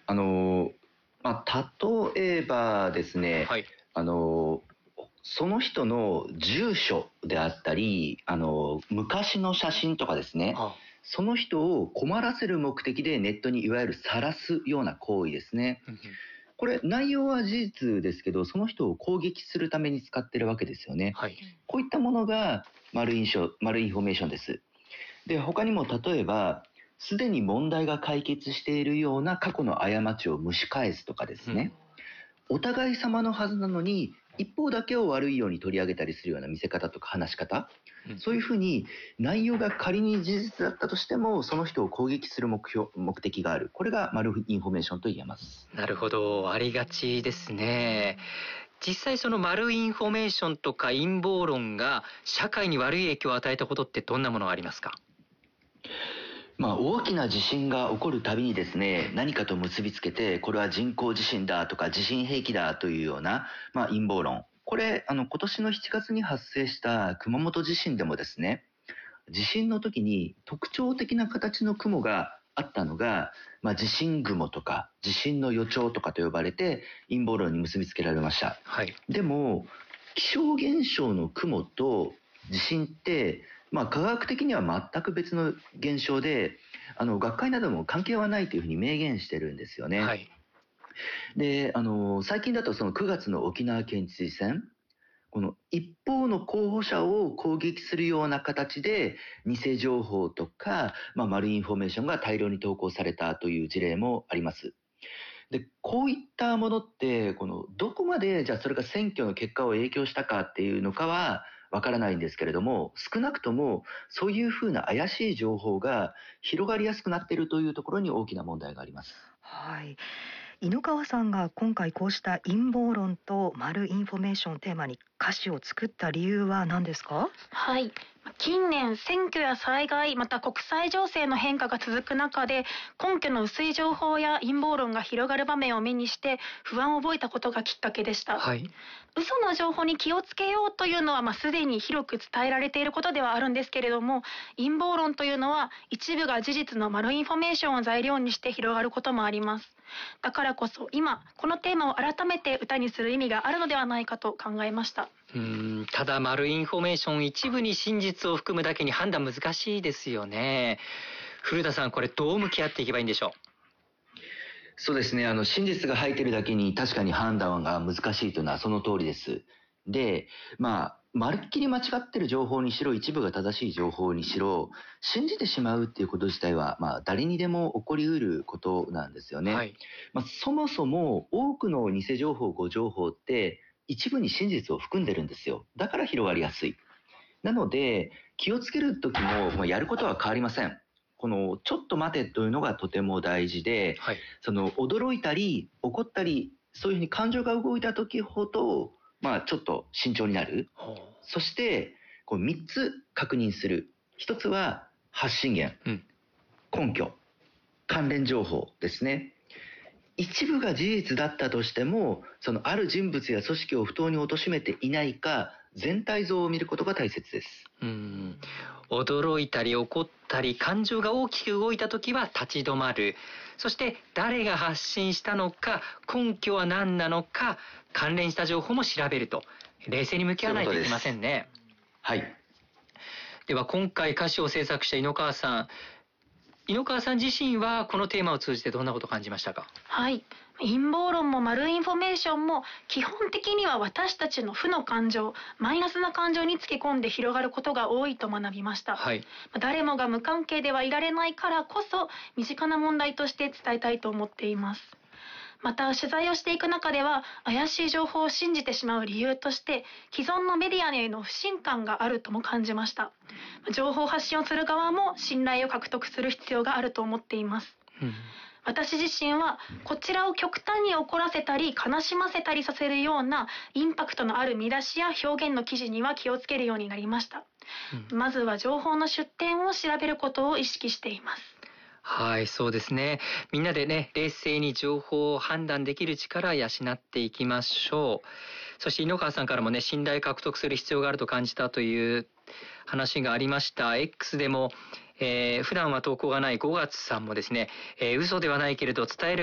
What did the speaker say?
あの例えばですね、 はい。 その人の住所であったり、昔の写真とかですね、 あその人を困らせる目的でネットにいわゆる晒すような行為ですね。 うんうんこれ内容は事実ですけど、その人を攻撃するために使ってるわけですよね。 はい。 こういったものがマルインフォメーションです。で、他にも例えば、すでに問題が解決しているような過去の過ちを蒸し返すとかですね、お互い様のはずなのに一方だけを悪いように取り上げたりするような見せ方とか話し方、そういうふうに内容が仮に事実だったとしてもその人を攻撃する目的がある。これがマルインフォメーションと言えます。 なるほど、ありがちですね。実際そのマルインフォメーションとか陰謀論が社会に悪い影響を与えたことってどんなものがありますか？ 大きな地震が起こるたびにですね、何かと結びつけて、これは人工地震だとか地震兵器だというような、陰謀論。これ、今年の7月に発生した熊本地震でもですね、地震の時に特徴的な形の雲があったのが、地震雲とか地震の予兆とかと呼ばれて陰謀論に結びつけられました。 はい。 でも、気象現象の雲と地震って、科学的には全く別の現象で、学会なども関係はないというふうに明言してるんですよね。 はい。 で、最近だとその9月の沖縄県知事選、この一方の候補者を攻撃するような形で偽情報とか、マルインフォメーションが大量に投稿されたという事例もあります。で、こういったものって、どこまでじゃあそれが選挙の結果を影響したかっていうのかはわからないんですけれども、少なくともそういうふうな怪しい情報が広がりやすくなっているというところに大きな問題があります。 はい。猪川さんが今回こうした陰謀論とマルインフォメーションをテーマに歌詞を作った理由は何ですか？ はい。近年、選挙や災害、また国際情勢の変化が続く中で、根拠の薄い情報や陰謀論が広がる場面を目にして不安を覚えたことがきっかけでした。 はい。 嘘の情報に気をつけようというのはすでに広く伝えられていることではあるんですけれども、陰謀論というのは一部が事実のマルインフォメーションを材料にして広がることもあります。だからこそ今このテーマを改めて歌にする意味があるのではないかと考えました。 ただマルインフォメーション一部に真実を含むだけに判断難しいですよね。古田さん、これどう向き合っていけばいいんでしょう？ そうですね。真実が入っているだけに確かに判断が難しいというのはその通りです。で、まるっきり間違ってる情報にしろ、一部が正しい情報にしろ、信じてしまうっていうこと自体は、誰にでも起こりうることなんですよね。 はい。 そもそも多くの偽情報、誤情報って一部に真実を含んでるんですよ。だから広がりやすい。なので、気をつけるときも、やることは変わりません。このちょっと待てというのがとても大事で、 はい。 驚いたり怒ったりそういうふうに感情が動いた時ほど、ちょっと慎重になる。そして3つ確認する。1つは発信源、根拠、関連情報ですね。一部が事実だったとしても、そのある人物や組織を不当に貶めていないか、全体像を見ることが大切です。 驚いたり怒ったり感情が大きく動いたときは立ち止まる。そして誰が発信したのか、根拠は何なのか、関連した情報も調べると、冷静に向き合わないといけませんね。 はい。 では今回歌詞を制作した猪川さん自身はこのテーマを通じてどんなことを感じましたか？ はい。陰謀論もマルインフォメーションも基本的には私たちの負の感情、マイナスな感情につけ込んで広がることが多いと学びました。 はい。 誰もが無関係ではいられないからこそ身近な問題として伝えたいと思っています。また取材をしていく中では怪しい情報を信じてしまう理由として既存のメディアへの不信感があるとも感じました。情報発信をする側も信頼を獲得する必要があると思っています。私自身はこちらを極端に怒らせたり悲しませたりさせるようなインパクトのある見出しや表現の記事には気をつけるようになりました。まずは情報の出典を調べることを意識しています。 はい、そうですね。みんなでね、冷静に情報を判断できる力を養っていきましょう。そして猪川さんからもね、信頼獲得する必要があると感じたという話がありました。X でも、普段は投稿がない5月さんもですね、嘘ではないけれど伝える